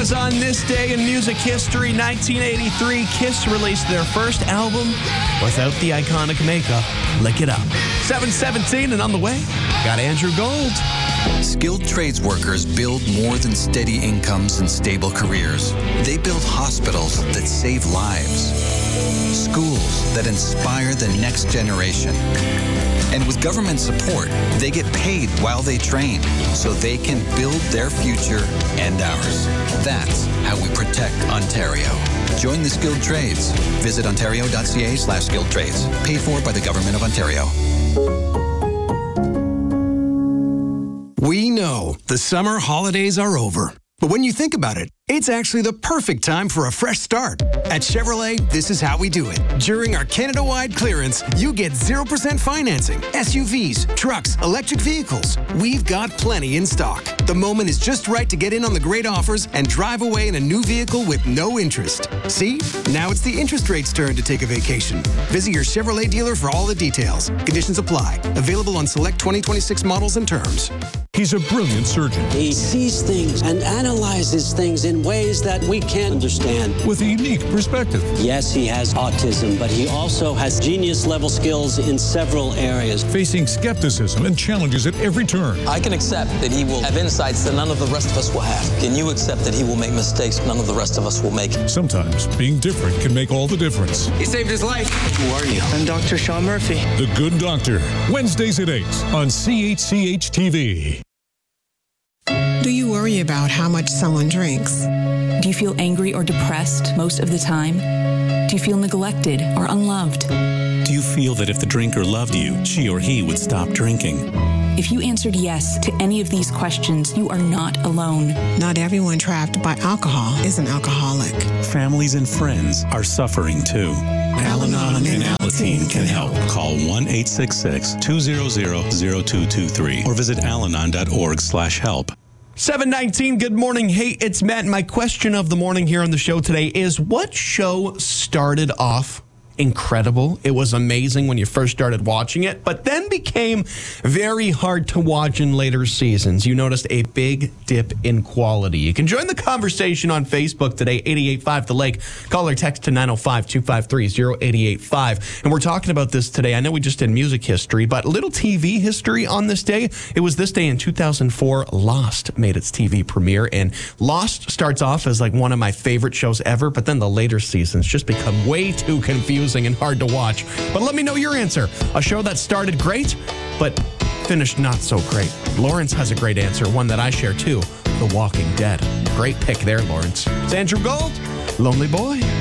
'Cause on this day in music history, 1983, Kiss released their first album without the iconic makeup, Lick It Up. 7:17 and on the way, got Andrew Gold. Skilled trades workers build more than steady incomes and stable careers. They build hospitals that save lives, schools that inspire the next generation. And with government support, they get paid while they train so they can build their future and ours. That's how we protect Ontario. Join the skilled trades. Visit ontario.ca/skilled trades. Paid for by the Government of Ontario. We know the summer holidays are over. But when you think about it, it's actually the perfect time for a fresh start. At Chevrolet, this is how we do it. During our Canada-wide clearance, you get 0% financing, SUVs, trucks, electric vehicles. We've got plenty in stock. The moment is just right to get in on the great offers and drive away in a new vehicle with no interest. See? Now it's the interest rate's turn to take a vacation. Visit your Chevrolet dealer for all the details. Conditions apply. Available on select 2026 models and terms. He's a brilliant surgeon. He sees things and analyzes things in ways that we can't understand. With a unique perspective. Yes, he has autism, but he also has genius-level skills in several areas. Facing skepticism and challenges at every turn. I can accept that he will have insights that none of the rest of us will have. Can you accept that he will make mistakes none of the rest of us will make? Sometimes being different can make all the difference. He saved his life. Who are you? I'm Dr. Sean Murphy. The Good Doctor. Wednesdays at 8 on CHCH TV. Do you worry about how much someone drinks? Do you feel angry or depressed most of the time? Do you feel neglected or unloved? Do you feel that if the drinker loved you, she or he would stop drinking? If you answered yes to any of these questions, you are not alone. Not everyone trapped by alcohol is an alcoholic. Families and friends are suffering too. Al-Anon and Alateen can help. Call 1-866-200-0223 or visit alanon.org/help. 7:19, good morning. Hey, it's Matt. My question of the morning here on the show today is, what show started off incredible? It was amazing when you first started watching it, but then became very hard to watch in later seasons. You noticed a big dip in quality. You can join the conversation on Facebook today, 88.5 The Lake. Call or text to 905-253-0885. And we're talking about this today. I know we just did music history, but little TV history on this day. It was this day in 2004, Lost made its TV premiere. And Lost starts off as like one of my favorite shows ever, but then the later seasons just become way too confusing and hard to watch. But let me know your answer. A show that started great, but finished not so great. Lawrence has a great answer, one that I share too, The Walking Dead. Great pick there, Lawrence. It's Andrew Gold, Lonely Boy.